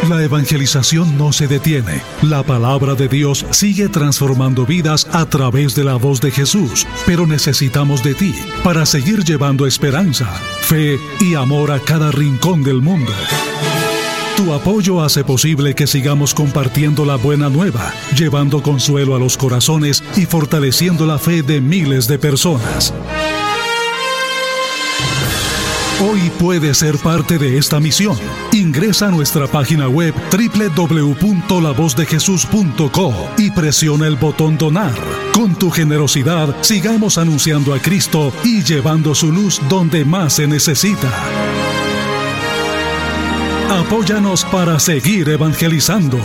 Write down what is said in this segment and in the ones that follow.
La evangelización no se detiene. La palabra de Dios sigue transformando vidas a través de la voz de Jesús, pero necesitamos de ti para seguir llevando esperanza, fe y amor a cada rincón del mundo. Tu apoyo hace posible que sigamos compartiendo la buena nueva, llevando consuelo a los corazones y fortaleciendo la fe de miles de personas. Hoy puedes ser parte de esta misión. Ingresa a nuestra página web www.lavozdejesús.co y presiona el botón Donar. Con tu generosidad, sigamos anunciando a Cristo y llevando su luz donde más se necesita. Apóyanos para seguir evangelizando.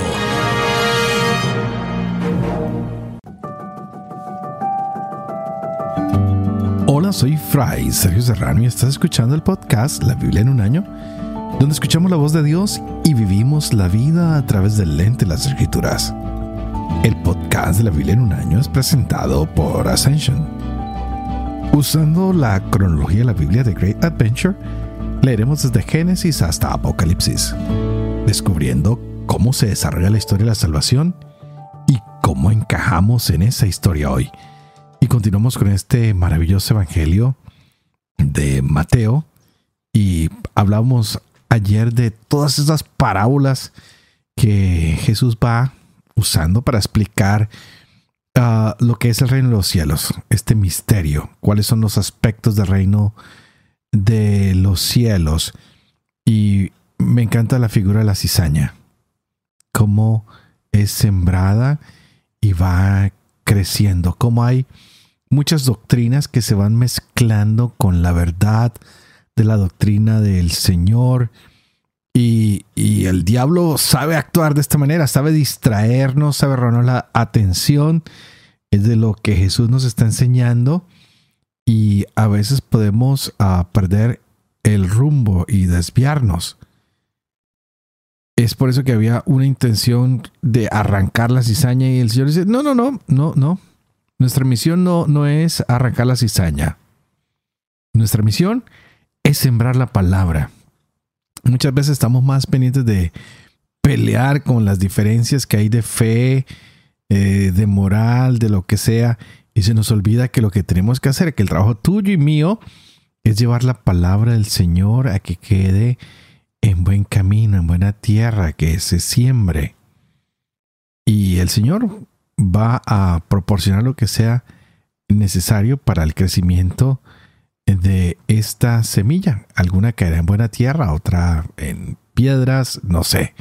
Hola, soy Fray Sergio Serrano y estás escuchando el podcast La Biblia en un año, donde escuchamos la voz de Dios y vivimos la vida a través del lente de las Escrituras. El podcast de La Biblia en un año es presentado por Ascension. Usando la cronología de la Biblia de Great Adventure, leeremos desde Génesis hasta Apocalipsis, descubriendo cómo se desarrolla la historia de la salvación y cómo encajamos en esa historia hoy. Y continuamos con este maravilloso evangelio de Mateo. Y hablamos ayer de todas esas parábolas que Jesús va usando para explicar lo que es el reino de los cielos, este misterio, cuáles son los aspectos del reino de los cielos. Y me encanta la figura de la cizaña, cómo es sembrada y va creciendo, cómo hay muchas doctrinas que se van mezclando con la verdad de la doctrina del Señor. Y el diablo sabe actuar de esta manera, sabe distraernos, sabe robarnos la atención. Es de lo que Jesús nos está enseñando. Y a veces podemos perder el rumbo y desviarnos. Es por eso que había una intención de arrancar la cizaña y el Señor dice, no. Nuestra misión no es arrancar la cizaña. Nuestra misión es sembrar la palabra. Muchas veces estamos más pendientes de pelear con las diferencias que hay de fe, de moral, de lo que sea. Y se nos olvida que lo que tenemos que hacer, que el trabajo tuyo y mío, es llevar la palabra del Señor a que quede en buen camino, en buena tierra, que se siembre. Y el Señor va a proporcionar lo que sea necesario para el crecimiento de esta semilla. Alguna caerá en buena tierra, otra en piedras, no sé.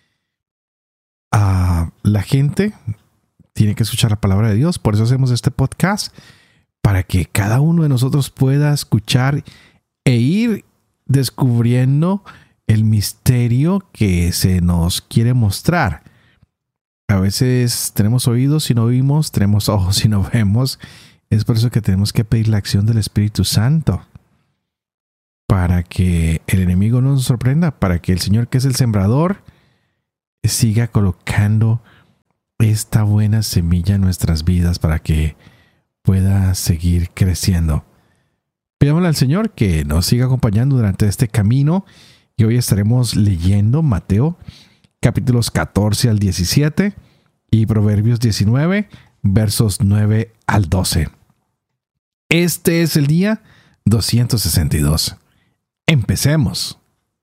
La gente tiene que escuchar la palabra de Dios. Por eso hacemos este podcast, para que cada uno de nosotros pueda escuchar e ir descubriendo el misterio que se nos quiere mostrar. A veces tenemos oídos y no oímos, tenemos ojos y no vemos. Es por eso que tenemos que pedir la acción del Espíritu Santo, para que el enemigo no nos sorprenda, para que el Señor, que es el sembrador, siga colocando esta buena semilla en nuestras vidas para que pueda seguir creciendo. Pidámosle al Señor que nos siga acompañando durante este camino, y hoy estaremos leyendo Mateo capítulos 14 al 17 y Proverbios 19, versos 9 al 12. Este es el día 262. Empecemos.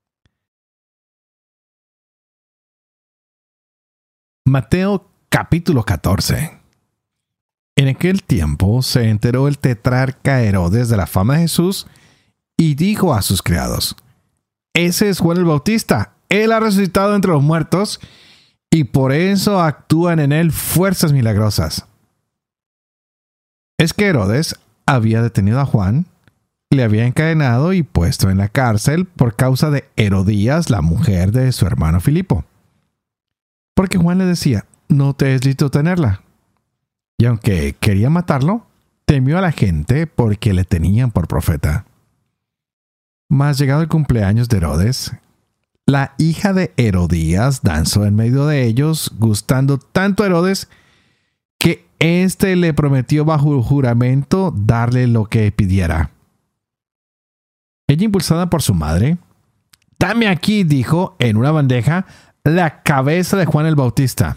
Mateo capítulo 14. En aquel tiempo se enteró el tetrarca Herodes de la fama de Jesús y dijo a sus criados: ese es Juan el Bautista. Él ha resucitado entre los muertos y por eso actúan en él fuerzas milagrosas. Es que Herodes había detenido a Juan, le había encadenado y puesto en la cárcel por causa de Herodías, la mujer de su hermano Filipo. Porque Juan le decía: no te es lícito tenerla. Y aunque quería matarlo, temió a la gente porque le tenían por profeta. Mas llegado el cumpleaños de Herodes, la hija de Herodías danzó en medio de ellos, gustando tanto a Herodes que éste le prometió bajo juramento darle lo que pidiera. Ella, impulsada por su madre, dame aquí, dijo, en una bandeja, la cabeza de Juan el Bautista.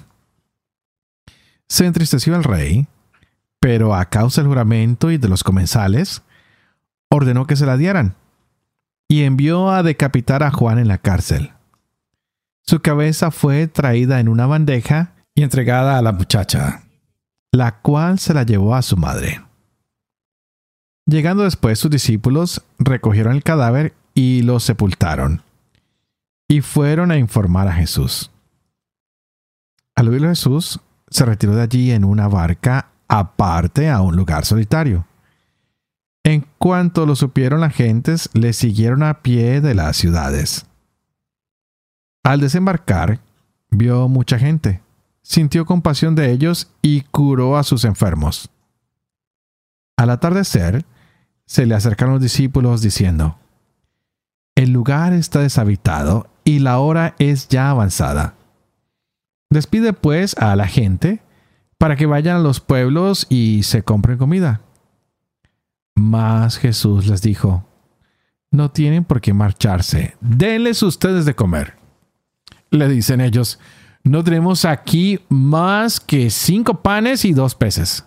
Se entristeció el rey, pero a causa del juramento y de los comensales, ordenó que se la dieran y envió a decapitar a Juan en la cárcel. Su cabeza fue traída en una bandeja y entregada a la muchacha, la cual se la llevó a su madre. Llegando después sus discípulos, recogieron el cadáver y lo sepultaron, y fueron a informar a Jesús. Al oírlo Jesús, se retiró de allí en una barca aparte a un lugar solitario. En cuanto lo supieron las gentes, le siguieron a pie de las ciudades. Al desembarcar, vio mucha gente, sintió compasión de ellos y curó a sus enfermos. Al atardecer, se le acercaron los discípulos diciendo: «El lugar está deshabitado y la hora es ya avanzada. Despide pues a la gente para que vayan a los pueblos y se compren comida». Mas Jesús les dijo: «No tienen por qué marcharse, denles ustedes de comer». Le dicen ellos: «No tenemos aquí más que 5 panes y 2 peces».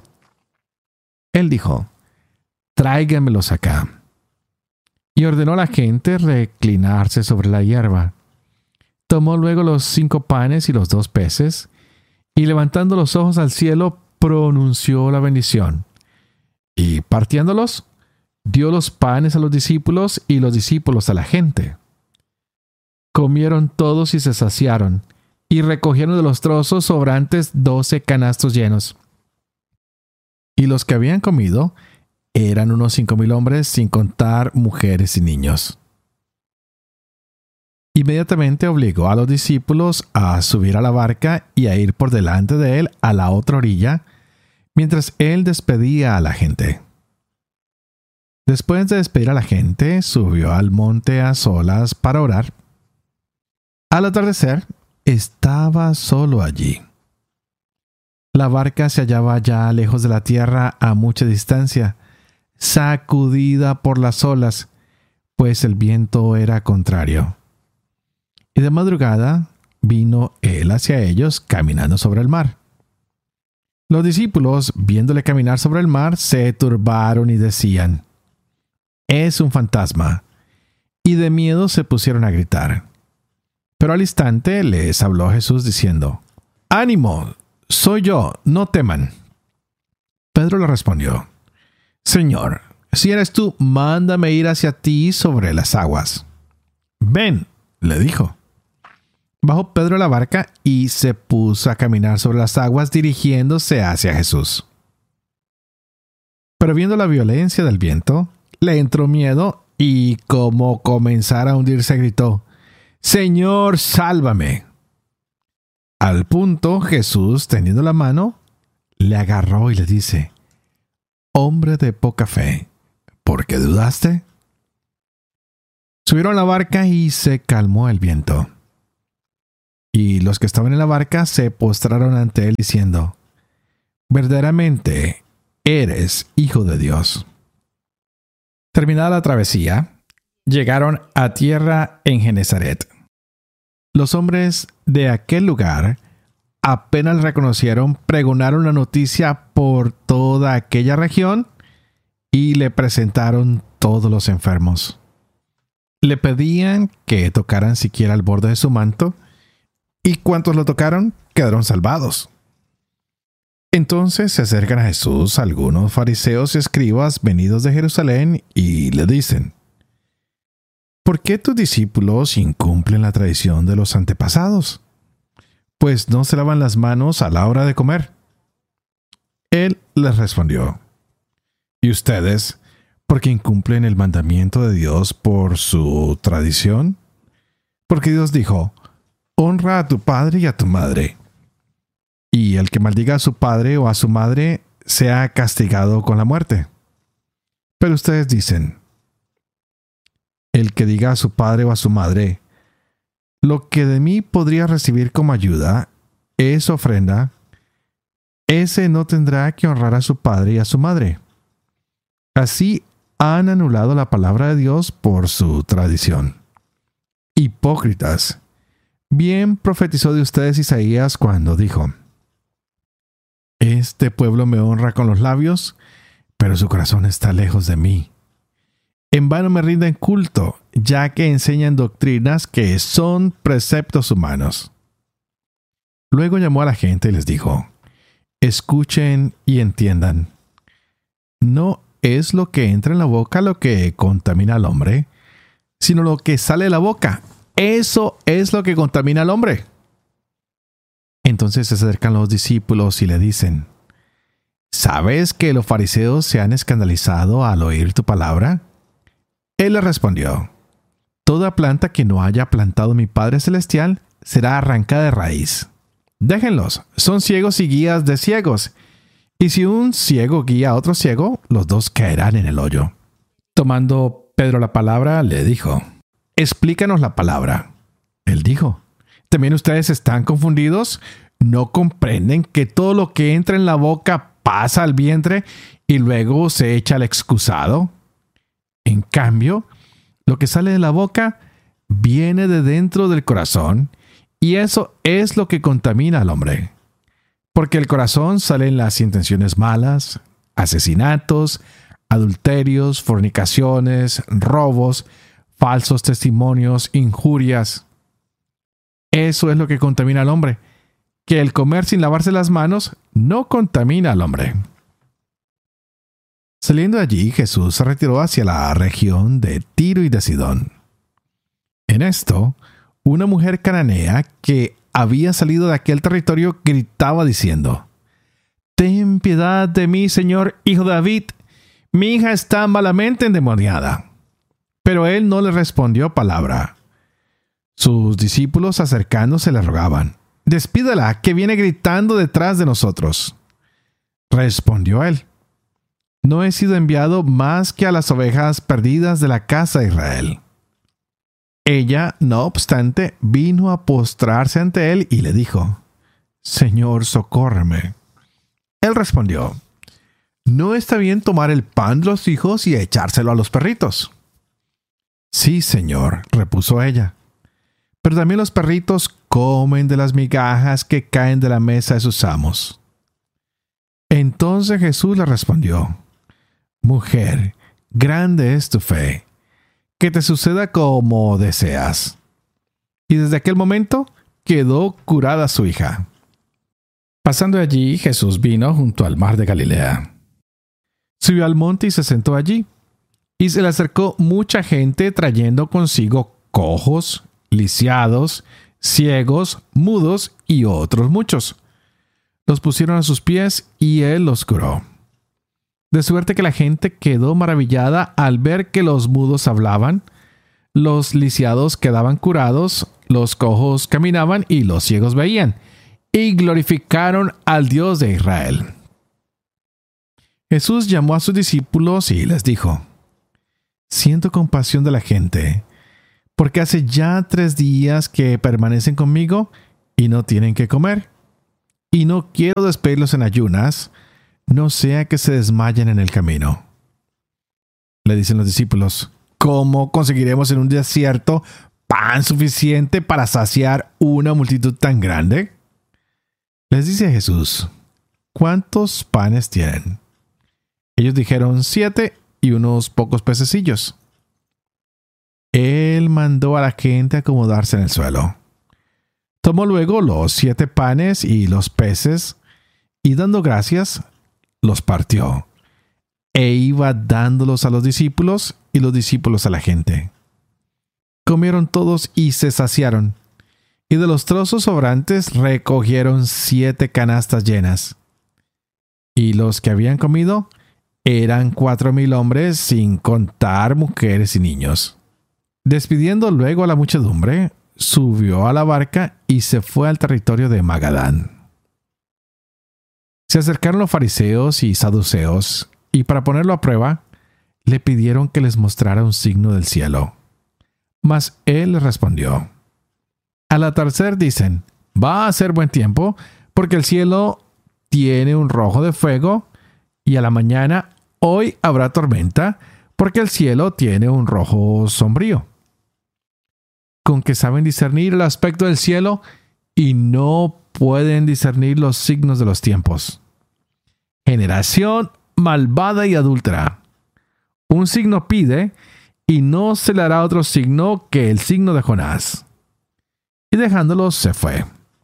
Él dijo: «Tráiganmelos acá». Y ordenó a la gente reclinarse sobre la hierba. Tomó luego los 5 panes y los 2 peces, y levantando los ojos al cielo, pronunció la bendición. Y partiéndolos, dio los panes a los discípulos y los discípulos a la gente. Comieron todos y se saciaron, y recogieron de los trozos sobrantes 12 canastos llenos. Y los que habían comido eran unos 5,000 hombres, sin contar mujeres y niños. Inmediatamente obligó a los discípulos a subir a la barca y a ir por delante de él a la otra orilla, mientras él despedía a la gente. Después de despedir a la gente, subió al monte a solas para orar. Al atardecer, estaba solo allí. La barca se hallaba ya lejos de la tierra a mucha distancia, sacudida por las olas, pues el viento era contrario. Y de madrugada vino él hacia ellos caminando sobre el mar. Los discípulos, viéndole caminar sobre el mar, se turbaron y decían: «Es un fantasma», y de miedo se pusieron a gritar. Pero al instante les habló Jesús diciendo: «¡Ánimo! Soy yo, no teman». Pedro le respondió: «Señor, si eres tú, mándame ir hacia ti sobre las aguas». «Ven», le dijo. Bajó Pedro a la barca y se puso a caminar sobre las aguas dirigiéndose hacia Jesús. Pero viendo la violencia del viento, le entró miedo y como comenzara a hundirse gritó: «Señor, sálvame». Al punto Jesús, tendiendo la mano, le agarró y le dice: «Hombre de poca fe, ¿por qué dudaste?». Subieron a la barca y se calmó el viento. Y los que estaban en la barca se postraron ante él diciendo: «Verdaderamente eres Hijo de Dios». Terminada la travesía, llegaron a tierra en Genesaret. Los hombres de aquel lugar, apenas le reconocieron, pregonaron la noticia por toda aquella región y le presentaron todos los enfermos. Le pedían que tocaran siquiera el borde de su manto, y cuantos lo tocaron quedaron salvados. Entonces se acercan a Jesús algunos fariseos y escribas venidos de Jerusalén y le dicen: «¿Por qué tus discípulos incumplen la tradición de los antepasados? Pues no se lavan las manos a la hora de comer». Él les respondió: «¿Y ustedes, por qué incumplen el mandamiento de Dios por su tradición? Porque Dios dijo: honra a tu padre y a tu madre. Y el que maldiga a su padre o a su madre sea castigado con la muerte. Pero ustedes dicen: el que diga a su padre o a su madre: lo que de mí podría recibir como ayuda es ofrenda, ese no tendrá que honrar a su padre y a su madre. Así han anulado la palabra de Dios por su tradición. Hipócritas, Bien profetizó de ustedes Isaías cuando dijo: Este pueblo me honra con los labios, pero su corazón está lejos de mí. En vano me rinden culto, ya que enseñan doctrinas que son preceptos humanos. Luego llamó a la gente y les dijo: Escuchen y entiendan. No es lo que entra en la boca lo que contamina al hombre, sino lo que sale de la boca. Eso es lo que contamina al hombre. Entonces se acercan los discípulos y le dicen: ¿Sabes que los fariseos se han escandalizado al oír tu palabra? Él les respondió: Toda planta que no haya plantado mi Padre Celestial será arrancada de raíz. Déjenlos, son ciegos y guías de ciegos. Y si un ciego guía a otro ciego, los dos caerán en el hoyo. Tomando Pedro la palabra, le dijo: Explícanos la palabra. Él dijo: ¿También ustedes están confundidos? ¿No comprenden que todo lo que entra en la boca pasa al vientre y luego se echa al excusado? En cambio, lo que sale de la boca viene de dentro del corazón, y eso es lo que contamina al hombre. Porque del corazón salen las intenciones malas, asesinatos, adulterios, fornicaciones, robos, falsos testimonios, injurias. Eso es lo que contamina al hombre, que el comer sin lavarse las manos no contamina al hombre. Saliendo de allí, Jesús se retiró hacia la región de Tiro y de Sidón. En esto, una mujer cananea que había salido de aquel territorio gritaba diciendo: «Ten piedad de mí, Señor, hijo de David. Mi hija está malamente endemoniada». Pero él no le respondió palabra. Sus discípulos acercándose le rogaban: «Despídala, que viene gritando detrás de nosotros». Respondió él: «No he sido enviado más que a las ovejas perdidas de la casa de Israel». Ella, no obstante, vino a postrarse ante él y le dijo: «Señor, socórreme». Él respondió: «¿No está bien tomar el pan de los hijos y echárselo a los perritos?». «Sí, Señor», repuso ella, «pero también los perritos comen de las migajas que caen de la mesa de sus amos». Entonces Jesús le respondió: «Mujer, grande es tu fe. Que te suceda como deseas». Y desde aquel momento quedó curada su hija. Pasando allí, Jesús vino junto al mar de Galilea. Subió al monte y se sentó allí. Y se le acercó mucha gente trayendo consigo cojos, lisiados, ciegos, mudos y otros muchos. Los pusieron a sus pies y él los curó. De suerte que la gente quedó maravillada al ver que los mudos hablaban, los lisiados quedaban curados, los cojos caminaban y los ciegos veían, y glorificaron al Dios de Israel. Jesús llamó a sus discípulos y les dijo: «Siento compasión de la gente, porque hace ya 3 días que permanecen conmigo y no tienen que comer, y no quiero despedirlos en ayunas, no sea que se desmayen en el camino». Le dicen los discípulos: «¿Cómo conseguiremos en un desierto pan suficiente para saciar una multitud tan grande?» Les dice Jesús: «¿Cuántos panes tienen?». Ellos dijeron: 7 y unos pocos pececillos. Él mandó a la gente acomodarse en el suelo. Tomó luego los 7 panes y los peces, y dando gracias, los partió, e iba dándolos a los discípulos y los discípulos a la gente. Comieron todos y se saciaron, y de los trozos sobrantes recogieron 7 canastas llenas. Y los que habían comido eran 4,000 hombres, sin contar mujeres y niños. Despidiendo luego a la muchedumbre, subió a la barca y se fue al territorio de Magadán. Se acercaron los fariseos y saduceos, y para ponerlo a prueba, le pidieron que les mostrara un signo del cielo. Mas él les respondió: «Al atardecer dicen: va a ser buen tiempo, porque el cielo tiene un rojo de fuego, y a la mañana: hoy habrá tormenta, porque el cielo tiene un rojo sombrío». con que saben discernir el aspecto del cielo y no pueden discernir los signos de los tiempos. Generación malvada y adúltera. Un signo pide, y no se le hará otro signo que el signo de Jonás. Y dejándolos se fue.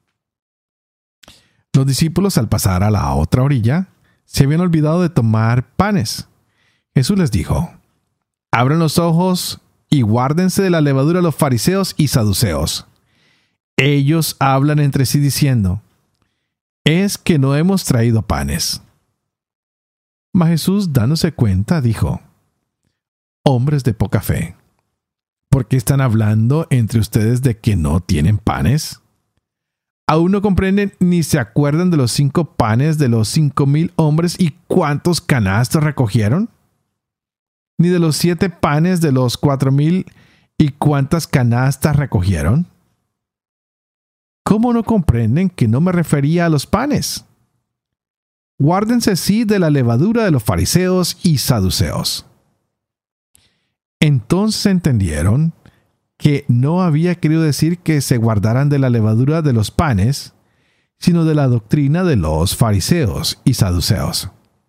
Los discípulos, al pasar a la otra orilla, se habían olvidado de tomar panes. Jesús les dijo: abran los ojos y guárdense de la levadura de los fariseos y saduceos. Ellos hablan entre sí diciendo: es que no hemos traído panes. Mas Jesús, dándose cuenta, dijo: hombres de poca fe, ¿por qué están hablando entre ustedes de que no tienen panes? ¿Aún no comprenden ni se acuerdan de los 5 panes de los 5,000 hombres y cuántos canastos recogieron? ¿Ni de los 7 panes de los 4,000 y cuántas canastas recogieron? ¿Cómo no comprenden que no me refería a los panes? Guárdense sí de la levadura de los fariseos y saduceos. Entonces entendieron que no había querido decir que se guardaran de la levadura de los panes, sino de la doctrina de los fariseos y saduceos.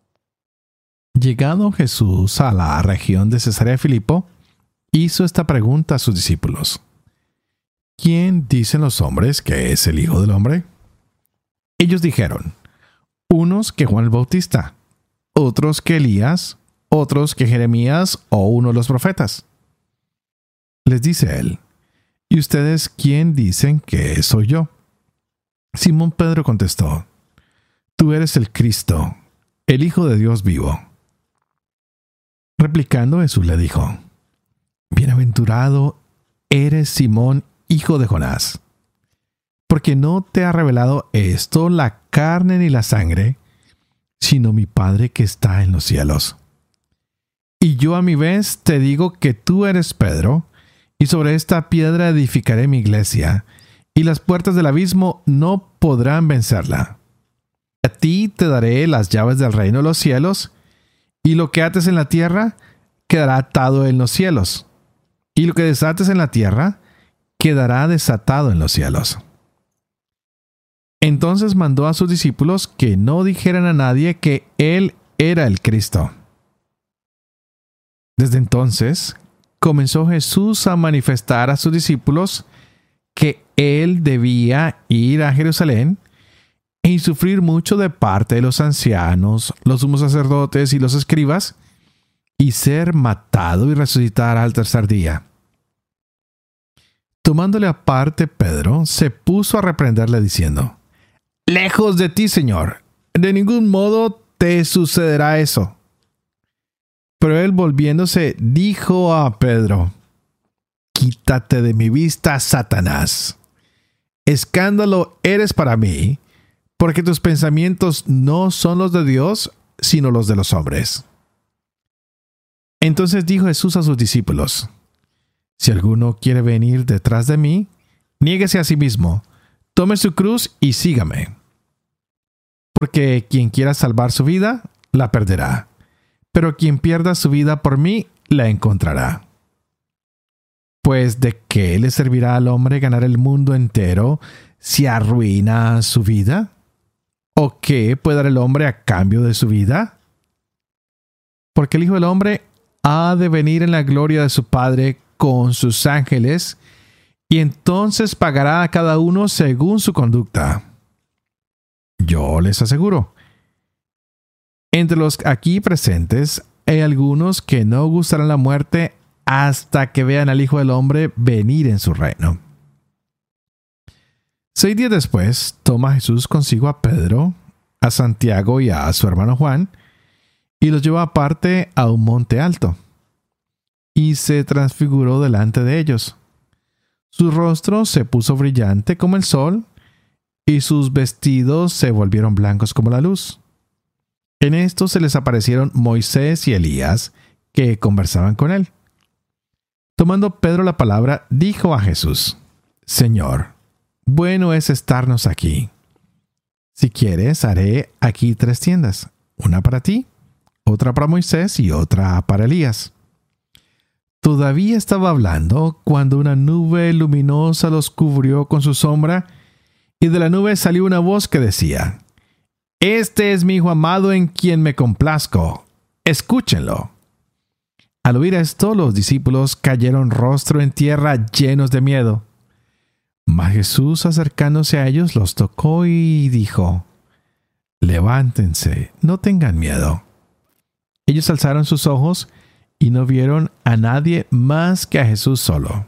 Llegado Jesús a la región de Cesarea de Filipo, hizo esta pregunta a sus discípulos: ¿quién dicen los hombres que es el Hijo del Hombre? Ellos dijeron: unos que Juan el Bautista, otros que Elías, otros que Jeremías o uno de los profetas. Les dice él: ¿y ustedes quién dicen que soy yo? Simón Pedro contestó: tú eres el Cristo, el Hijo de Dios vivo. Replicando, Jesús le dijo: bienaventurado eres Simón, hijo de Jonás, porque no te ha revelado esto la carne ni la sangre, sino mi Padre que está en los cielos. Y yo a mi vez te digo que tú eres Pedro, y sobre esta piedra edificaré mi iglesia, y las puertas del abismo no podrán vencerla. A ti te daré las llaves del reino de los cielos, y lo que ates en la tierra quedará atado en los cielos, y lo que desates en la tierra quedará desatado en los cielos. Entonces mandó a sus discípulos que no dijeran a nadie que él era el Cristo. Desde entonces comenzó Jesús a manifestar a sus discípulos que él debía ir a Jerusalén y sufrir mucho de parte de los ancianos, los sumos sacerdotes y los escribas, y ser matado y resucitar al tercer día. Tomándole aparte Pedro, se puso a reprenderle diciendo: lejos de ti, Señor, de ningún modo te sucederá eso. Pero él, volviéndose, dijo a Pedro: quítate de mi vista, Satanás. Escándalo eres para mí, porque tus pensamientos no son los de Dios, sino los de los hombres. Entonces dijo Jesús a sus discípulos: si alguno quiere venir detrás de mí, niéguese a sí mismo, tome su cruz y sígame. Porque quien quiera salvar su vida, la perderá. Pero quien pierda su vida por mí, la encontrará. Pues ¿de qué le servirá al hombre ganar el mundo entero si arruina su vida? ¿O qué puede dar el hombre a cambio de su vida? Porque el Hijo del Hombre ha de venir en la gloria de su Padre con sus ángeles, y entonces pagará a cada uno según su conducta. Yo les aseguro, entre los aquí presentes hay algunos que no gustarán la muerte hasta que vean al Hijo del Hombre venir en su reino. 6 días después, toma Jesús consigo a Pedro, a Santiago y a su hermano Juan, y los llevó aparte a un monte alto, y se transfiguró delante de ellos. Su rostro se puso brillante como el sol, y sus vestidos se volvieron blancos como la luz. En esto se les aparecieron Moisés y Elías, que conversaban con él. Tomando Pedro la palabra, dijo a Jesús: Señor, bueno es estarnos aquí. Si quieres, haré aquí 3 tiendas, una para ti, otra para Moisés y otra para Elías. todavía estaba hablando cuando una nube luminosa los cubrió con su sombra, y de la nube salió una voz que decía: «Este es mi Hijo amado en quien me complazco. Escúchenlo». Al oír esto, los discípulos cayeron rostro en tierra llenos de miedo. Mas Jesús, acercándose a ellos, los tocó y dijo: «Levántense, no tengan miedo». Ellos alzaron sus ojos y no vieron a nadie más que a Jesús solo.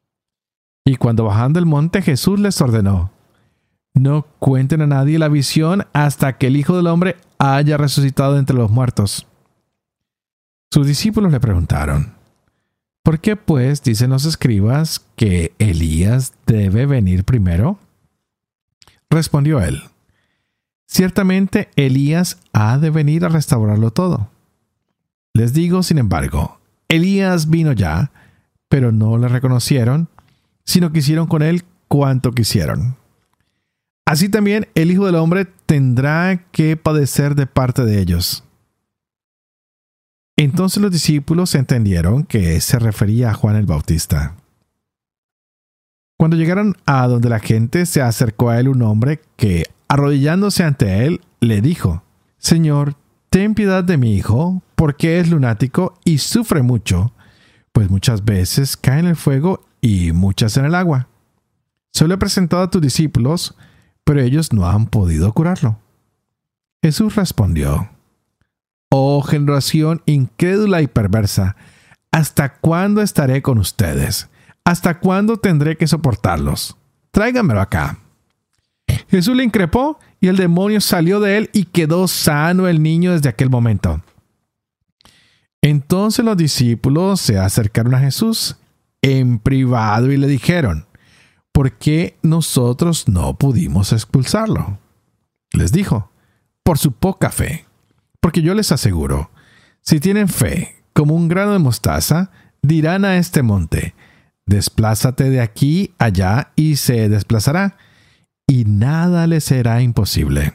Y cuando bajaron del monte, Jesús les ordenó: «No cuenten a nadie la visión hasta que el Hijo del Hombre haya resucitado de entre los muertos». Sus discípulos le preguntaron: «¿Por qué pues dicen los escribas que Elías debe venir primero?». Respondió él: «Ciertamente Elías ha de venir a restaurarlo todo. Les digo, sin embargo, Elías vino ya, pero no le reconocieron, sino que hicieron con él cuanto quisieron. Así también el Hijo del Hombre tendrá que padecer de parte de ellos». Entonces los discípulos entendieron que se refería a Juan el Bautista. Cuando llegaron a donde la gente, se acercó a él un hombre que, arrodillándose ante él, le dijo: «Señor, ten piedad de mi hijo, porque es lunático y sufre mucho, pues muchas veces cae en el fuego y muchas en el agua. Se lo he presentado a tus discípulos, pero ellos no han podido curarlo». Jesús respondió: «Oh generación incrédula y perversa, ¿hasta cuándo estaré con ustedes? ¿Hasta cuándo tendré que soportarlos? Tráiganmelo acá». Jesús le increpó y el demonio salió de él y quedó sano el niño desde aquel momento. Entonces los discípulos se acercaron a Jesús en privado y le dijeron: «¿Por qué nosotros no pudimos expulsarlo?». Les dijo: «Por su poca fe. Porque yo les aseguro, si tienen fe como un grano de mostaza, dirán a este monte: desplázate de aquí allá, y se desplazará, y nada les será imposible».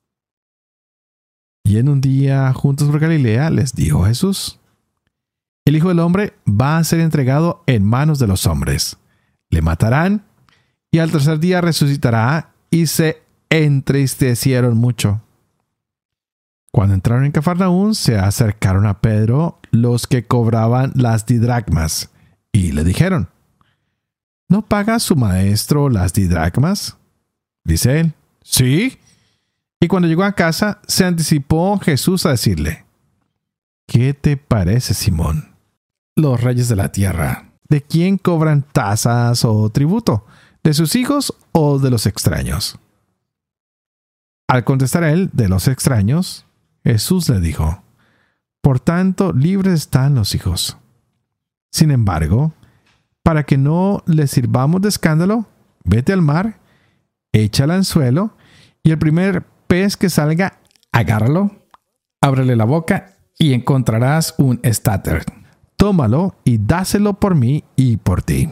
Y en un día, juntos por Galilea, les dijo Jesús: «El Hijo del Hombre va a ser entregado en manos de los hombres. Le matarán, y al tercer día resucitará». Y se entristecieron mucho. Cuando entraron en Cafarnaúm, se acercaron a Pedro los que cobraban las didracmas, y le dijeron: «¿No paga su maestro las didracmas?». Dice él: «Sí». Y cuando llegó a casa, se anticipó Jesús a decirle: «¿Qué te parece, Simón? Los reyes de la tierra, ¿de quién cobran tasas o tributo? ¿De sus hijos o de los extraños?». Al contestar él: «De los extraños», Jesús le dijo: «Por tanto, libres están los hijos. Sin embargo, para que no les sirvamos de escándalo, vete al mar, echa el anzuelo, y el primer pez que salga, agárralo, ábrele la boca, y encontrarás un estáter. Tómalo y dáselo por mí y por ti».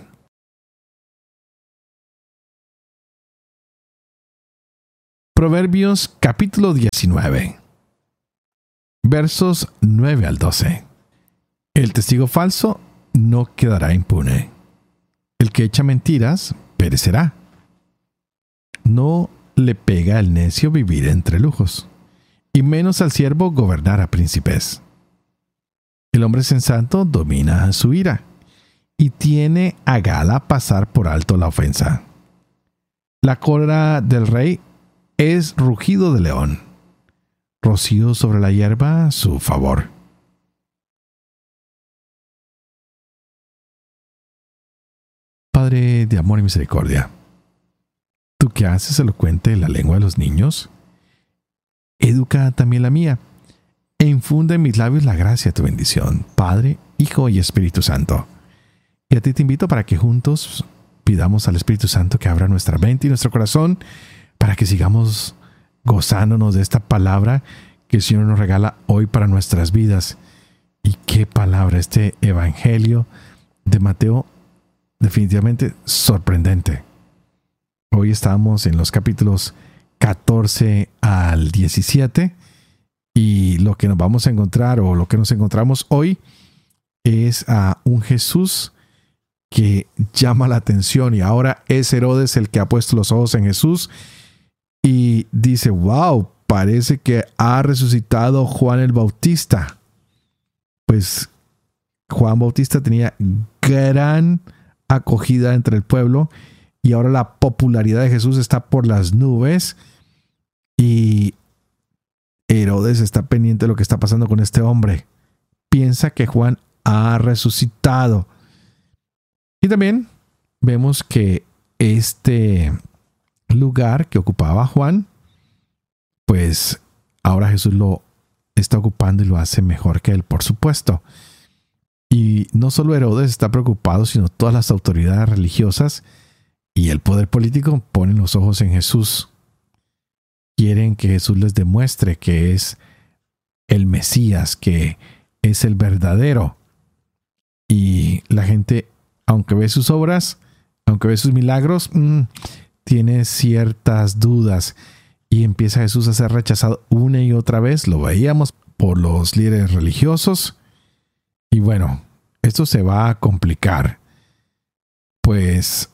Proverbios capítulo 19. Versos 9 al 12. El testigo falso no quedará impune. El que echa mentiras perecerá. No le pega al necio vivir entre lujos, y menos al siervo gobernar a príncipes. El hombre sensato domina su ira, y tiene a gala pasar por alto la ofensa. La cólera del rey es rugido de león. Rocío sobre la hierba su favor. Padre de amor y misericordia, tú que haces elocuente la lengua de los niños, educa también la mía, e infunde en mis labios la gracia de tu bendición, Padre, Hijo y Espíritu Santo. Y a ti te invito para que juntos pidamos al Espíritu Santo que abra nuestra mente y nuestro corazón, para que sigamos gozándonos de esta palabra que el Señor nos regala hoy para nuestras vidas. Y qué palabra, este evangelio de Mateo, definitivamente sorprendente. Hoy estamos en los capítulos 14 al 17, y lo que nos vamos a encontrar, o lo que nos encontramos hoy, es a un Jesús que llama la atención, y ahora es Herodes el que ha puesto los ojos en Jesús y dice: wow, parece que ha resucitado Juan el Bautista. Pues Juan Bautista tenía gran acogida entre el pueblo, y ahora la popularidad de Jesús está por las nubes, y Herodes está pendiente de lo que está pasando con este hombre. Piensa que Juan ha resucitado. Y también vemos que este lugar que ocupaba Juan, pues ahora Jesús lo está ocupando y lo hace mejor que él, por supuesto. Y no solo Herodes está preocupado, sino todas las autoridades religiosas y el poder político ponen los ojos en Jesús. Quieren que Jesús les demuestre que es el Mesías, que es el verdadero. Y la gente, aunque ve sus obras, aunque ve sus milagros, tiene ciertas dudas, y empieza Jesús a ser rechazado una y otra vez. Lo veíamos por los líderes religiosos, y bueno, esto se va a complicar, pues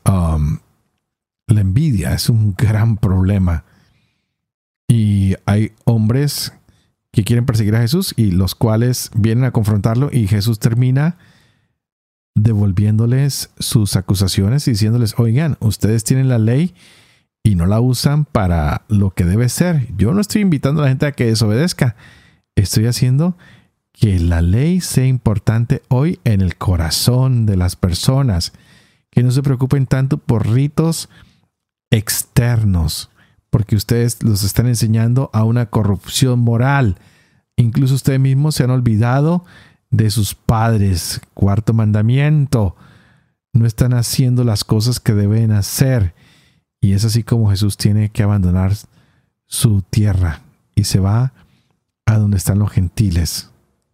la envidia es un gran problema, y hay hombres que quieren perseguir a Jesús y los cuales vienen a confrontarlo, y Jesús termina devolviéndoles sus acusaciones y diciéndoles: oigan, ustedes tienen la ley y no la usan para lo que debe ser. Yo no estoy invitando a la gente a que desobedezca. Estoy haciendo que la ley sea importante hoy en el corazón de las personas. Que no se preocupen tanto por ritos externos, porque ustedes los están enseñando a una corrupción moral. Incluso ustedes mismos se han olvidado de sus padres. Cuarto mandamiento: no están haciendo las cosas que deben hacer. Y es así como Jesús tiene que abandonar su tierra y se va a donde están los gentiles.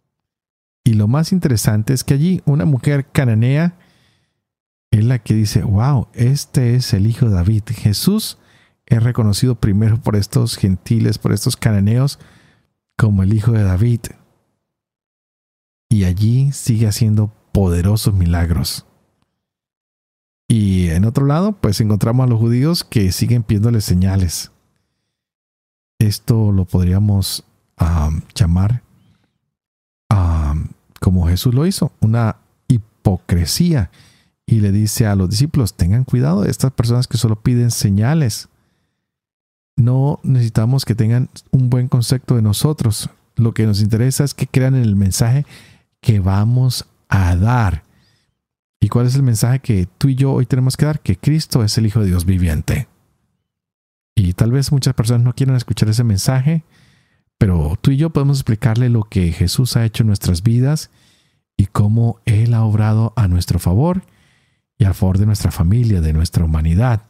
Y lo más interesante es que allí una mujer cananea es la que dice: wow, este es el hijo de David. Jesús es reconocido primero por estos gentiles, por estos cananeos, como el hijo de David. Y allí sigue haciendo poderosos milagros. Y en otro lado, pues encontramos a los judíos que siguen pidiéndole señales. Esto lo podríamos llamar como Jesús lo hizo, una hipocresía. Y le dice a los discípulos: tengan cuidado de estas personas que solo piden señales. No necesitamos que tengan un buen concepto de nosotros. Lo que nos interesa es que crean en el mensaje que vamos a dar. ¿Y cuál es el mensaje que tú y yo hoy tenemos que dar? Que Cristo es el Hijo de Dios viviente. Y tal vez muchas personas no quieran escuchar ese mensaje, pero tú y yo podemos explicarle lo que Jesús ha hecho en nuestras vidas y cómo Él ha obrado a nuestro favor y a favor de nuestra familia, de nuestra humanidad.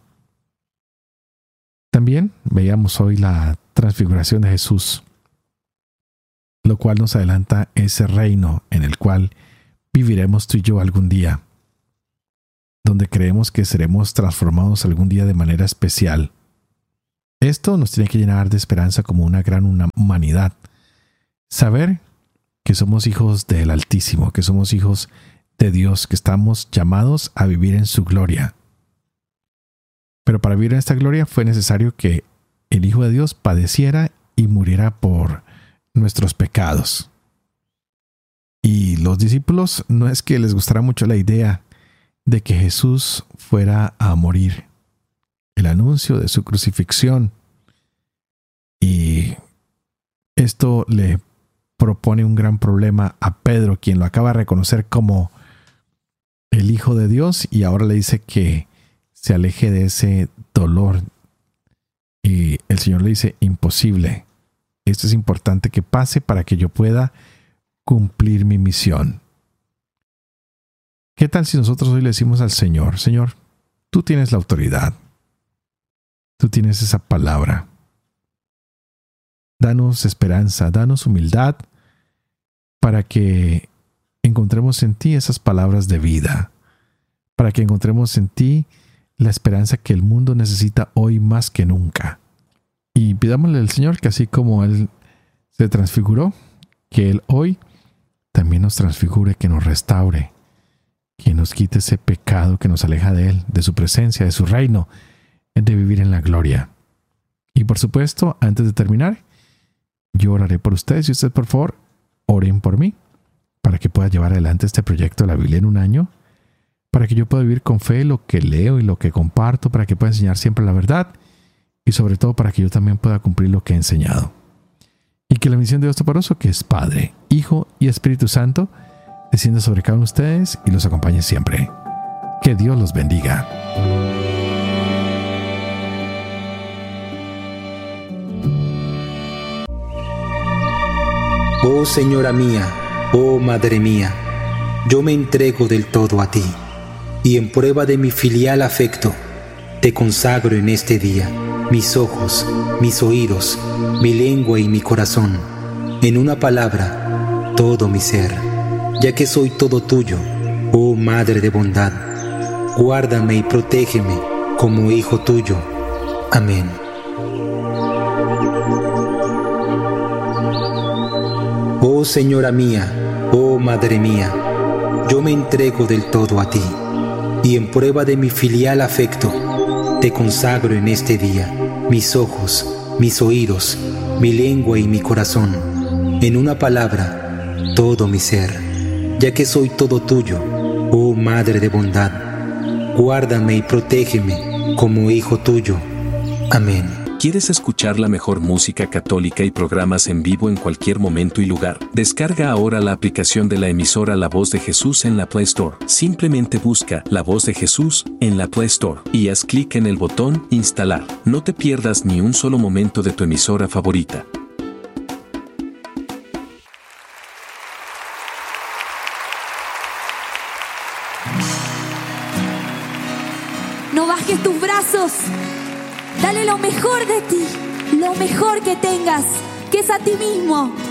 También veíamos hoy la transfiguración de Jesús, lo cual nos adelanta ese reino en el cual viviremos tú y yo algún día, donde creemos que seremos transformados algún día de manera especial. Esto nos tiene que llenar de esperanza como una gran humanidad. Saber que somos hijos del Altísimo, que somos hijos de Dios, que estamos llamados a vivir en su gloria. Pero para vivir en esta gloria fue necesario que el Hijo de Dios padeciera y muriera por nuestros pecados. Y los discípulos no es que les gustara mucho la idea de que Jesús fuera a morir. El anuncio de su crucifixión. Y esto le propone un gran problema a Pedro, quien lo acaba de reconocer como el Hijo de Dios, y ahora le dice que se aleje de ese dolor. Y el Señor le dice: imposible. Esto es importante que pase para que yo pueda cumplir mi misión. ¿Qué tal si nosotros hoy le decimos al Señor: Señor, tú tienes la autoridad, tú tienes esa palabra, danos esperanza, danos humildad para que encontremos en ti esas palabras de vida, para que encontremos en ti la esperanza que el mundo necesita hoy más que nunca? Y pidámosle al Señor que así como Él se transfiguró, que Él hoy también nos transfigure, que nos restaure, que nos quite ese pecado que nos aleja de Él, de su presencia, de su reino, de vivir en la gloria. Y por supuesto, antes de terminar, yo oraré por ustedes y ustedes, por favor, oren por mí, para que pueda llevar adelante este proyecto de la Biblia en un año, para que yo pueda vivir con fe lo que leo y lo que comparto, para que pueda enseñar siempre la verdad y sobre todo para que yo también pueda cumplir lo que he enseñado. Y que la bendición de Dios Todopoderoso, que es Padre, Hijo y Espíritu Santo, descienda sobre cada uno de ustedes y los acompañe siempre. Que Dios los bendiga. Oh Señora mía, oh Madre mía, yo me entrego del todo a ti, y en prueba de mi filial afecto, te consagro en este día mis ojos, mis oídos, mi lengua y mi corazón, en una palabra, todo mi ser, ya que soy todo tuyo, oh Madre de bondad. Guárdame y protégeme como hijo tuyo. Amén. Oh Señora mía, oh Madre mía, yo me entrego del todo a ti, y en prueba de mi filial afecto, te consagro en este día mis ojos, mis oídos, mi lengua y mi corazón, en una palabra, todo mi ser, ya que soy todo tuyo, oh Madre de bondad. Guárdame y protégeme como hijo tuyo. Amén. ¿Quieres escuchar la mejor música católica y programas en vivo en cualquier momento y lugar? Descarga ahora la aplicación de la emisora La Voz de Jesús en la Play Store. Simplemente busca La Voz de Jesús en la Play Store y haz clic en el botón Instalar. No te pierdas ni un solo momento de tu emisora favorita. No bajes tus brazos. Dale lo mejor de ti, lo mejor que tengas, que es a ti mismo.